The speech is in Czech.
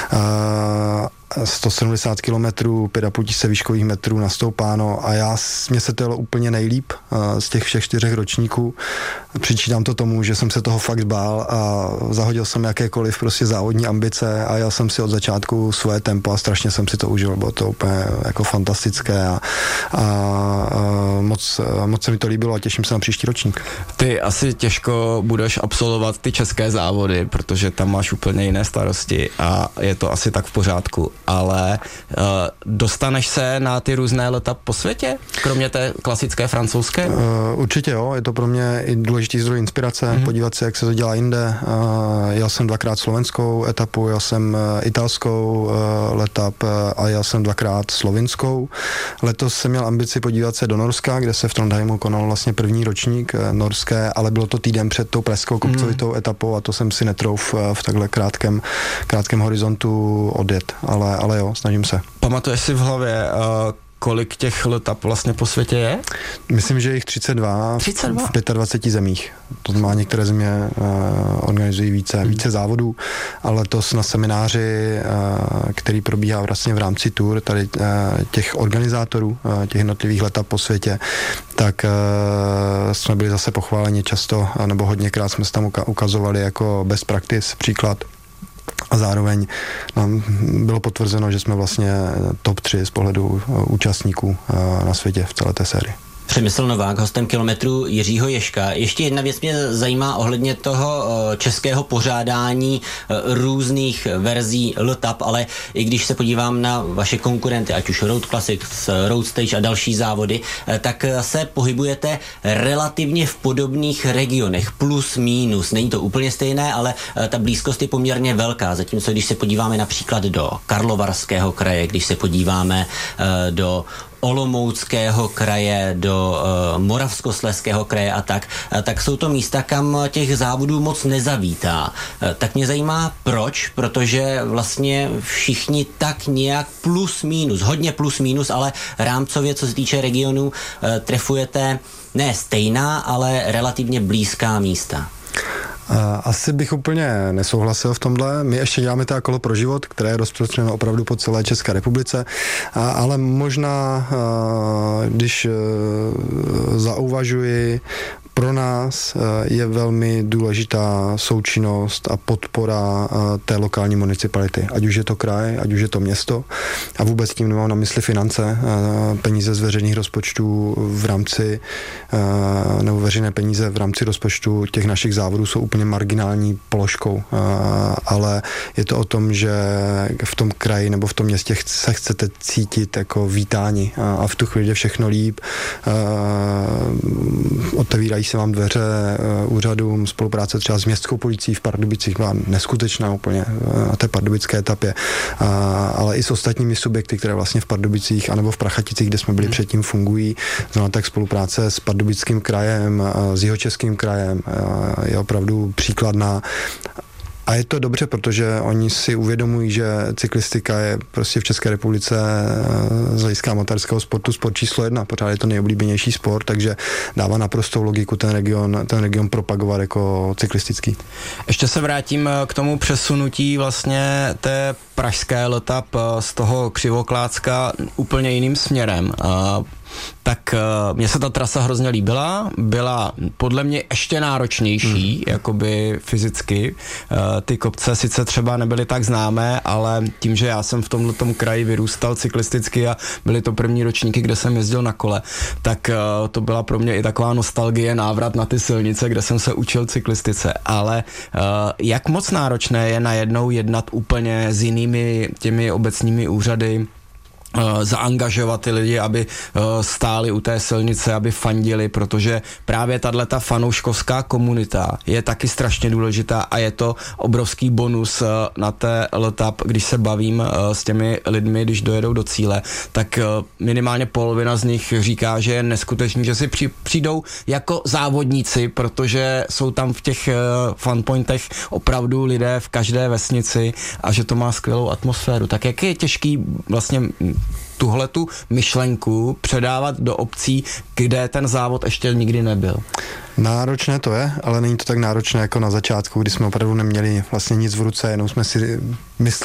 170 kilometrů, 5,5 tisíce výškových metrů nastoupáno a mně se to jelo úplně nejlíp z těch všech 4 ročníků. Přičítám to tomu, že jsem se toho fakt bál a zahodil jsem jakékoliv prostě závodní ambice a jel jsem si od začátku svoje tempo a strašně jsem si to užil. Bylo to úplně jako fantastické a moc se mi to líbilo a těším se na příští ročník. Ty asi těžko budeš absolvovat ty české závody, protože tam máš úplně jiné starosti a je to asi tak v pořádku. Ale dostaneš se na ty různé leta po světě, kromě té klasické francouzské? Určitě jo, je to pro mě i důležitý zdroj inspirace, podívat se, jak se to dělá jinde. Jel jsem 2krát slovenskou etapu, jel jsem italskou letap a jel jsem 2krát slovinskou. Letos jsem měl ambici podívat se do Norska, kde se v Trondheimu konal vlastně první ročník norské, ale bylo to týden před tou pražskou kopcovitou etapou a to jsem si netrouf v takhle krátkém horizontu odjet, ale jo, snažím se. Pamatuješ si v hlavě, kolik těch letap vlastně po světě je? Myslím, že jich 32 v 25 zemích. To má některé země organizují více závodů, ale letos na semináři, který probíhá vlastně v rámci tour tady těch organizátorů těch jednotlivých letap po světě, tak jsme byli zase pochváleni často, nebo hodněkrát jsme se tam ukazovali jako best practice, příklad. A zároveň nám bylo potvrzeno, že jsme vlastně top 3 z pohledu účastníků na světě v celé té sérii. Přemysl Novák, hostem Kilometru Jiřího Ježka. Ještě jedna věc mě zajímá ohledně toho českého pořádání různých verzí letap, ale i když se podívám na vaše konkurenty, ať už Road Classics, Road Stage a další závody, tak se pohybujete relativně v podobných regionech, plus mínus. Není to úplně stejné, ale ta blízkost je poměrně velká. Zatímco když se podíváme například do Karlovarského kraje, když se podíváme do Olomouckého kraje, do Moravskoslezského kraje a tak jsou to místa, kam těch závodů moc nezavítá. Tak mě zajímá proč, protože vlastně všichni tak nějak plus minus, hodně plus minus, ale rámcově, co se týče regionu, trefujete ne stejná, ale relativně blízká místa. Asi bych úplně nesouhlasil v tomhle. My ještě děláme to kolo pro život, které je rozprostřeno opravdu po celé České republice, ale možná, když zauvažuji, pro nás je velmi důležitá součinnost a podpora té lokální municipality. Ať už je to kraj, ať už je to město. A vůbec tím nemám na mysli finance, peníze z veřejných rozpočtů v rámci, nebo veřejné peníze v rámci rozpočtu těch našich závodů jsou úplně marginální položkou. Ale je to o tom, že v tom kraji nebo v tom městě se chcete cítit jako vítáni a v tu chvíli je všechno líp. Otevírají se vám dveře úřadům, spolupráce třeba s městskou policií v Pardubicích byla neskutečná úplně na té pardubické etapě, ale i s ostatními subjekty, které vlastně v Pardubicích anebo v Prachaticích, kde jsme byli předtím, fungují. Znamená tak spolupráce s Pardubickým krajem, s Jihočeským krajem je opravdu příkladná. A je to dobře, protože oni si uvědomují, že cyklistika je prostě v České republice z hlediska amatérského sportu sport číslo 1. Pořád je to nejoblíbenější sport, takže dává naprostou logiku ten region propagovat jako cyklistický. Ještě se vrátím k tomu přesunutí vlastně té pražské letap z toho Křivoklácka úplně jiným směrem. Tak mně se ta trasa hrozně líbila, byla podle mě ještě náročnější, jakoby fyzicky. Ty kopce sice třeba nebyly tak známé, ale tím, že já jsem v tomhletom kraji vyrůstal cyklisticky a byly to první ročníky, kde jsem jezdil na kole, tak to byla pro mě i taková nostalgie, návrat na ty silnice, kde jsem se učil cyklistice. Ale jak moc náročné je najednou jednat úplně s jinými těmi obecními úřady, zaangažovat ty lidi, aby stáli u té silnice, aby fandili, protože právě tato fanouškovská komunita je taky strašně důležitá a je to obrovský bonus na té letap, když se bavím s těmi lidmi, když dojedou do cíle, tak minimálně polovina z nich říká, že je neskutečný, že si přijdou jako závodníci, protože jsou tam v těch fanpointech opravdu lidé v každé vesnici a že to má skvělou atmosféru. Tak jak je těžký vlastně tuhletu myšlenku předávat do obcí, kde ten závod ještě nikdy nebyl? Náročné to je, ale není to tak náročné jako na začátku, kdy jsme opravdu neměli vlastně nic v ruce, jenom jsme si mysleli,